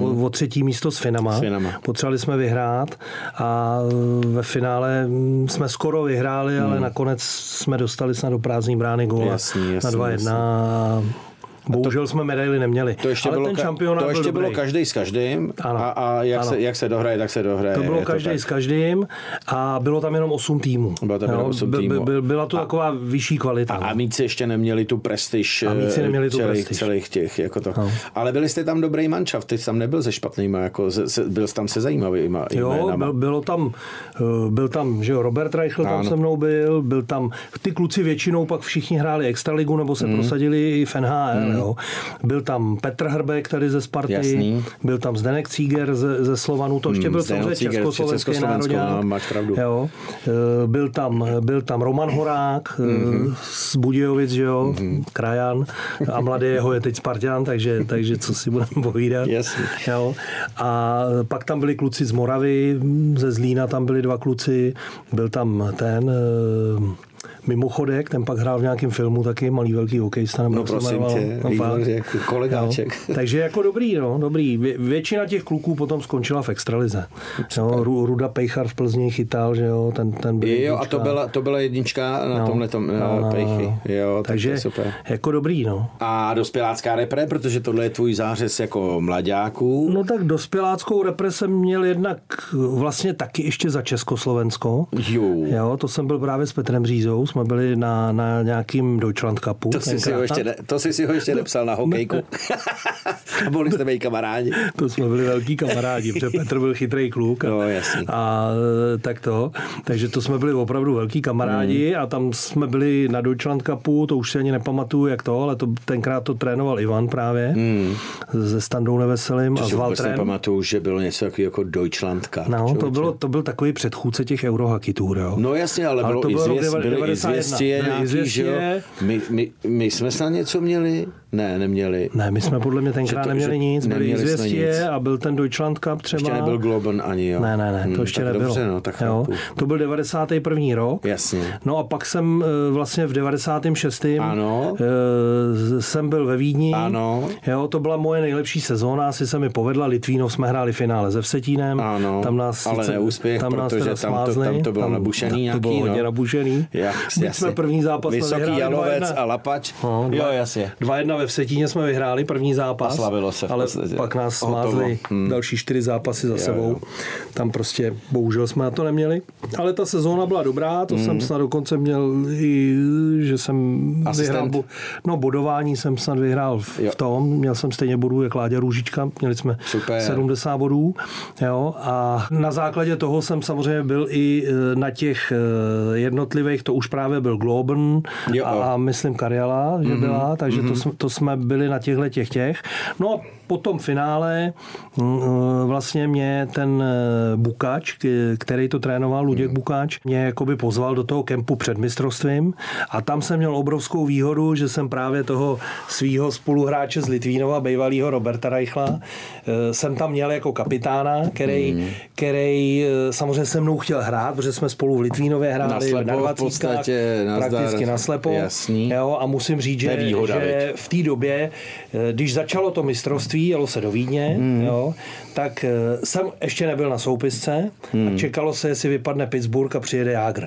o třetí místo s Finama. Potřebovali jsme vyhrát a ve finále jsme skoro vyhráli, ale nakonec jsme dostali snad do prázdný brány góla na 2-1. Bohužel jsme medaily neměli. To ještě, bylo každý s každým a jak se dohraje, tak se dohraje. To bylo každý s každým a bylo tam jenom 8 týmů. Byla to taková vyšší kvalita. A míci ještě neměli tu prestiž celých těch. Jako to. No. Ale byli jste tam dobrý manšaft, ty tam nebyl se špatnýma, jako byl jsi tam se zajímavýma. Byl tam, že jo, Robert Reichl tam se mnou byl tam, ty kluci většinou pak všichni hráli extraligu nebo se prosadili i v NHL. Jo. Byl tam Petr Hrbek tady ze Sparty, jasný. Byl tam Zdeněk Cíger ze Slovanu, to ještě byl samozřejmě československý nároďák. Máš pravdu. Jo. Byl tam Roman Horák z Budějovic, že jo, krajan a mladý jeho je teď Spartan, takže co si budeme povídat. Jo. A pak tam byli kluci z Moravy, ze Zlína tam byli 2 kluci, byl tam ten Mimochodek, ten pak hrál v nějakém filmu taky, malý velký hokejista. No prosím tě, kolegáček. Takže jako dobrý. Většina těch kluků potom skončila v extralize. Jo, Ruda Pejchar v Plzni chytal, že jo, ten byl jednička. A to byla jednička na tomhletom Pejchy. Jo, takže super. Jako dobrý, A dospělácká repre, protože tohle je tvůj zářez jako mlaďáků. No tak dospěláckou repre jsem měl jednak vlastně taky ještě za Československo. Jo, to jsem byl právě s Petrem Řízou. Jsme byli na nějakým Deutschland Cupu. To jsi si ho ještě nepsal na hokejku. A byli jste mý kamarádi. To jsme byli velký kamarádi, protože Petr byl chytrý kluk. A tak to. Takže to jsme byli opravdu velký kamarádi a tam jsme byli na Deutschland Cupu, to už si ani nepamatuju, jak to, ale tenkrát to trénoval Ivan právě se Standou Neveselým a s Valtrem. To si pamatuju, že bylo něco jako Deutschland Cup. No, to byl takový předchůdce těch Eurohockey Tour, jo. No jasně, ale bylo Izvěstí nějaký, že jo? My jsme snad něco měli? Ne, neměli. Ne, my jsme podle mě tenkrát neměli nic. Byli Izvěstí a byl ten Deutschland Cup třeba. Ještě nebyl Globen ani, jo? Ne, to ještě nebylo. Dobře, tak jo. To byl 91. rok. Jasně. No a pak jsem vlastně v 96. Jsem byl ve Vídni. Ano. Jo, to byla moje nejlepší sezóna, asi se mi povedla. Litvínov jsme hráli finále se Vsetínem. Ano, tam nás ale neúspěch, protože tam to bylo nabušený nějaký. To bylo hodně nabušený. My jsme první zápas Vysoký Jalovec a Lapač. Jo, jasně. 2-1 ve Vsetíně jsme vyhráli první zápas. A slavilo se. Ale pak nás smázli další 4 zápasy za sebou. Tam prostě bohužel jsme na to neměli. Ale ta sezóna byla dobrá, to jsem snad dokonce měl i, že jsem vyhrál. Bodování jsem snad vyhrál v tom. Měl jsem stejně bodů jak Láďa Růžička. Měli jsme 70 bodů. Jo, a na základě toho jsem samozřejmě byl i na těch jednotlivých, to už právě byl Globen a myslím Karjala, že byla, takže to jsme byli na těch. No a po tom finále vlastně mě ten Bukač, který to trénoval, Luděk Bukač, mě jakoby pozval do toho kempu před mistrovstvím a tam jsem měl obrovskou výhodu, že jsem právě toho svýho spoluhráče z Litvínova, bývalýho Roberta Reichla, jsem tam měl jako kapitána, který samozřejmě se mnou chtěl hrát, protože jsme spolu v Litvínově hráli na 20, prakticky naslepo. Jasný. Jo, a musím říct, že v té době, když začalo to mistrovství, jelo se do Vídně, jo, tak jsem ještě nebyl na soupisce a čekalo se, jestli vypadne Pittsburgh a přijede Jágr.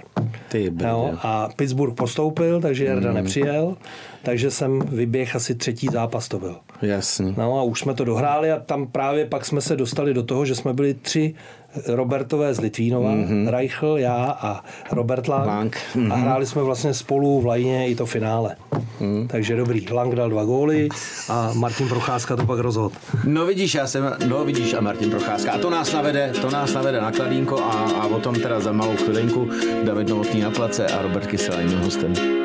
A Pittsburgh postoupil, takže Jarda nepřijel, takže jsem vyběhl asi 3. zápas to byl. Jasný. No a už jsme to dohráli a tam právě pak jsme se dostali do toho, že jsme byli 3 Robertové z Litvínova, Reichl, já a Robert Lang. A hráli jsme vlastně spolu v lajně i to finále. Takže dobrý. Lang dal 2 góly a Martin Procházka to pak rozhodl. No vidíš, a Martin Procházka. A to nás navede na Kladínko a o tom teda za malou chvilinku David Novotný na place a Robert Kysela jiným hostem.